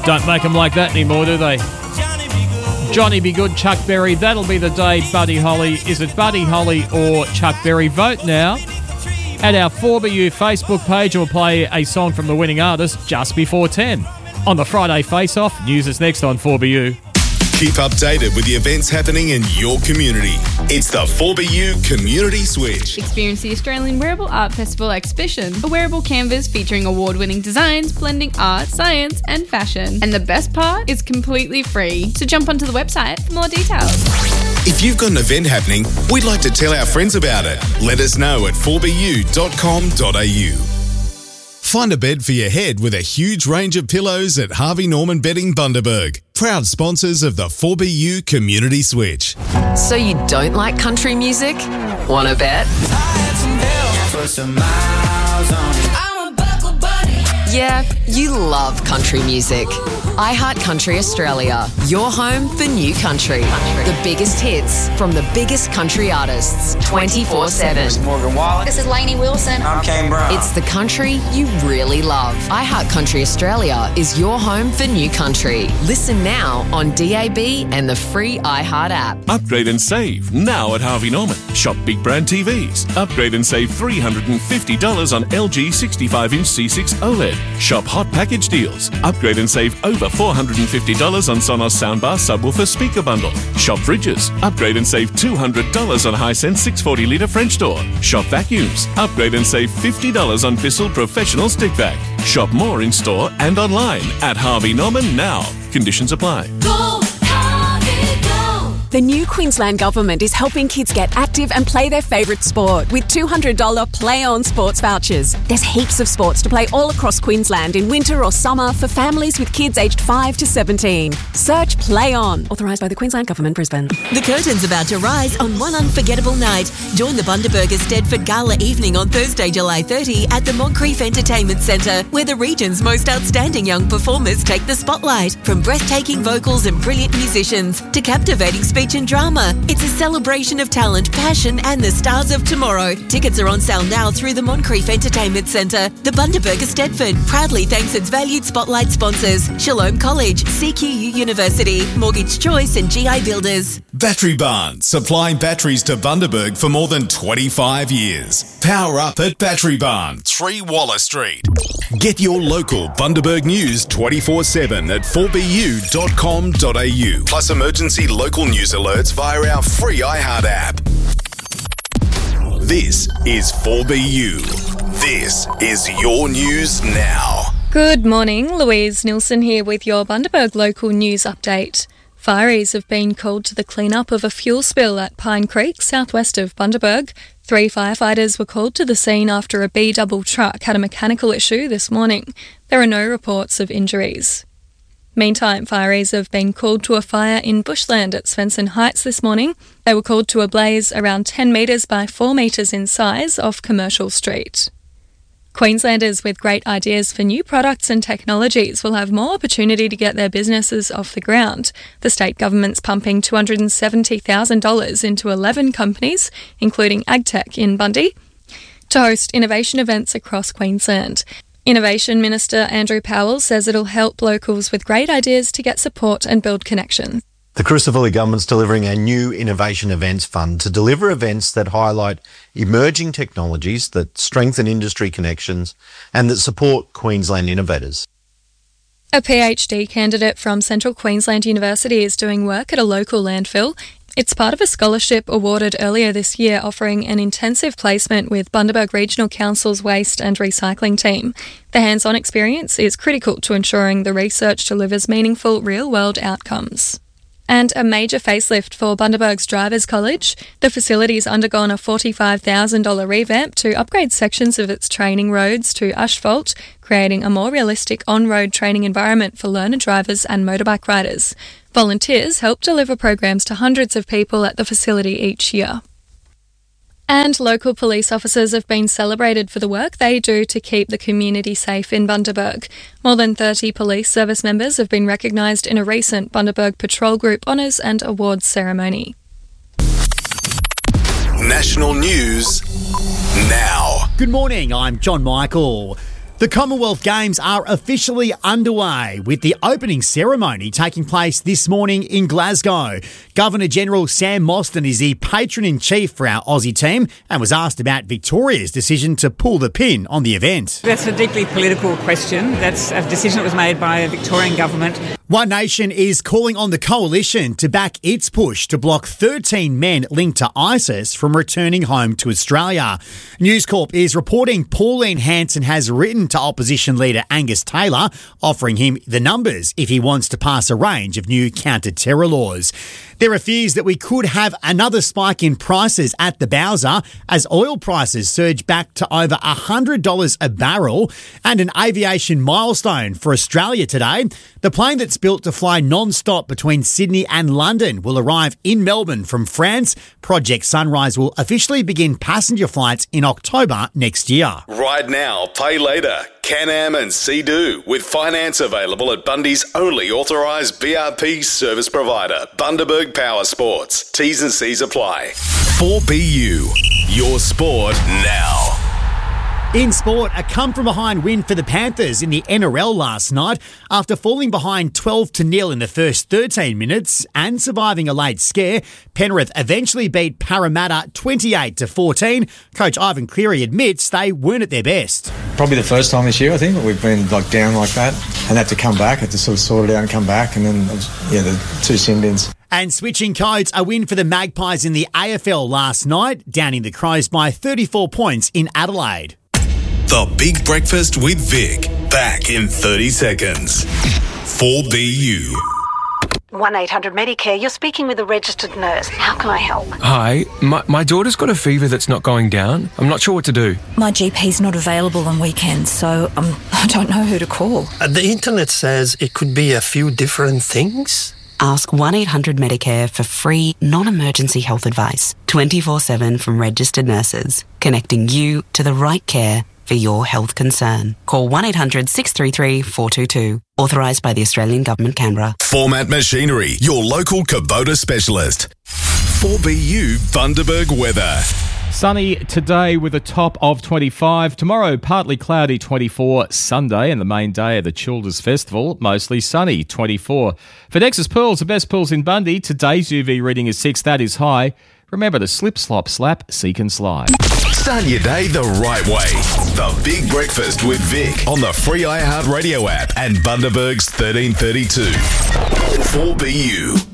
Don't make them like that anymore, do they? Johnny Be Good, Chuck Berry. That'll be the day, Buddy Holly. Is it Buddy Holly or Chuck Berry? Vote now at our 4BU Facebook page. We'll play a song from the winning artist just before 10. On the Friday Face-Off, news is next on 4BU. Keep updated with the events happening in your community. It's the 4BU Community Switch. Experience the Australian Wearable Art Festival exhibition, a wearable canvas featuring award-winning designs blending art, science and fashion. And the best part, it's completely free. So jump onto the website for more details. If you've got an event happening, we'd like to tell our friends about it. Let us know at 4bu.com.au. Find a bed for your head with a huge range of pillows at Harvey Norman Bedding Bundaberg. Proud sponsors of the 4BU Community Switch. So you don't like country music? Wanna bet? Yeah, you love country music. iHeart Country Australia, your home for new country. The biggest hits from the biggest country artists, 24/7. Morgan Wallen. This is Lainey Wilson. I'm Kane Brown. It's the country you really love. iHeart Country Australia is your home for new country. Listen now on DAB and the free iHeart app. Upgrade and save now at Harvey Norman. Shop big brand TVs. Upgrade and save $350 on LG 65-inch C6 OLED. Shop hot package deals. Upgrade and save over $450 on Sonos soundbar subwoofer speaker bundle. Shop fridges. Upgrade and save $200 on Hisense 640-litre French door. Shop vacuums. Upgrade and save $50 on Bissell Professional Stick Vac. Shop more in store and online at Harvey Norman now. Conditions apply. Go, Harvey, go! The new Queensland Government is helping kids get active and play their favourite sport with $200 Play On sports vouchers. There's heaps of sports to play all across Queensland in winter or summer for families with kids aged 5 to 17. Search Play On, authorised by the Queensland Government, Brisbane. The curtain's about to rise on one unforgettable night. Join the Bundaberger Stedford Gala evening on Thursday, July 30 at the Moncrief Entertainment Centre, where the region's most outstanding young performers take the spotlight. From breathtaking vocals and brilliant musicians to captivating speech and drama, it's a celebration of talent, passion and the stars of tomorrow. Tickets are on sale now through the Moncrief Entertainment Centre. The Bundaberger Stedford proudly thanks its valued spotlight sponsors: Shalom College, CQU University, Mortgage Choice and GI Builders. Battery Barn, supplying batteries to Bundaberg for more than 25 years. Power up at Battery Barn, 3 Waller Street. Get your local Bundaberg news 24/7 at 4bu.com.au. Plus emergency local news alerts via our free iHeart app. This is 4BU. This is your news now. Good morning, Louise Nilsson here with your Bundaberg local news update. Fireys have been called to the clean-up of a fuel spill at Pine Creek, southwest of Bundaberg. 3 firefighters were called to the scene after a B-double truck had a mechanical issue this morning. There are no reports of injuries. Meantime, fireys have been called to a fire in bushland at Svensson Heights this morning. They were called to a blaze around 10 metres by 4 metres in size off Commercial Street. Queenslanders with great ideas for new products and technologies will have more opportunity to get their businesses off the ground. The state government's pumping $270,000 into 11 companies, including AgTech in Bundy, to host innovation events across Queensland. Innovation Minister Andrew Powell says it'll help locals with great ideas to get support and build connections. The Crucifili government's delivering a new Innovation Events Fund to deliver events that highlight emerging technologies that strengthen industry connections and that support Queensland innovators. A PhD candidate from Central Queensland University is doing work at a local landfill. It's part of a scholarship awarded earlier this year offering an intensive placement with Bundaberg Regional Council's waste and recycling team. The hands-on experience is critical to ensuring the research delivers meaningful real-world outcomes. And a major facelift for Bundaberg's Drivers College. The facility's undergone a $45,000 revamp to upgrade sections of its training roads to asphalt, creating a more realistic on-road training environment for learner drivers and motorbike riders. Volunteers help deliver programs to hundreds of people at the facility each year. And local police officers have been celebrated for the work they do to keep the community safe in Bundaberg. More than 30 police service members have been recognised in a recent Bundaberg Patrol Group Honours and Awards ceremony. National news now. Good morning, I'm John Michael. The The Commonwealth Games are officially underway, with the opening ceremony taking place this morning in Glasgow. Governor-General Sam Mostyn is the patron-in-chief for our Aussie team and was asked about Victoria's decision to pull the pin on the event. That's a deeply political question. That's a decision that was made by a Victorian government. One Nation is calling on the coalition to back its push to block 13 men linked to ISIS from returning home to Australia. News Corp is reporting Pauline Hanson has written to opposition leader Angus Taylor, offering him the numbers if he wants to pass a range of new counter-terror laws. There are fears that we could have another spike in prices at the Bowser as oil prices surge back to over $100 a barrel, and an aviation milestone for Australia today. The plane that's built to fly non-stop between Sydney and London will arrive in Melbourne from France. Project Sunrise will officially begin passenger flights in October next year. Ride now, pay later. Can-Am and Sea-Doo, with finance available at Bundy's only authorised BRP service provider, Bundaberg Power Sports. T's and C's apply. 4BU, your sport now. In sport, a come-from-behind win for the Panthers in the NRL last night after falling behind 12-0 in the first 13 minutes and surviving a late scare. Penrith eventually beat Parramatta 28-14. Coach Ivan Cleary admits they weren't at their best. Probably the first time this year, I think, we've been down like that and had to come back, had to sort of sort it out and come back, and then, the two sin bins. And switching codes, a win for the Magpies in the AFL last night, downing the Crows by 34 points in Adelaide. The Big Breakfast with Vic. Back in 30 seconds. 4BU. 1-800-MEDICARE. You're speaking with a registered nurse. How can I help? Hi. My daughter's got a fever that's not going down. I'm not sure what to do. My GP's not available on weekends, so I don't know who to call. The internet says it could be a few different things. Ask 1-800-MEDICARE for free, non-emergency health advice. 24/7 from registered nurses. Connecting you to the right care for your health concern. Call 1-800-633-422. Authorised by the Australian Government, Canberra. Format Machinery, your local Kubota specialist. 4BU Bundaberg weather. Sunny today with a top of 25. Tomorrow, partly cloudy, 24. Sunday and the main day of the Childers Festival, mostly sunny, 24. For Dex's Pools, the best pools in Bundy, today's UV reading is 6. That is high. Remember to slip, slop, slap, seek and slide. Start your day the right way. The Big Breakfast with Vic on the free iHeartRadio app and Bundaberg's 1332. 4BU.